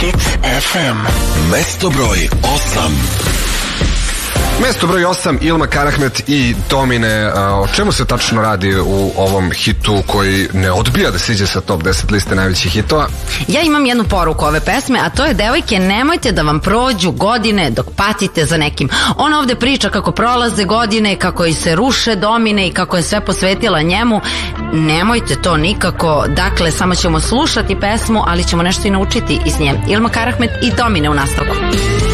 Hit FM. Mesto broj 8. Mesto broj 8, Ilma Karahmet i Domine. O čemu se tačno radi u ovom hitu koji ne odbija da siđe sa top 10 liste najvećih hitova? Ja imam jednu poruku ove pesme, a to je: devojke, nemojte da vam prođu godine dok patite za nekim. Ona ovde priča kako prolaze godine, kako joj se ruše Domine i kako je sve posvetila njemu. Nemojte to nikako. Dakle, samo ćemo slušati pesmu, ali ćemo nešto i naučiti iz nje. Ilma Karahmet i Domine u nastavku.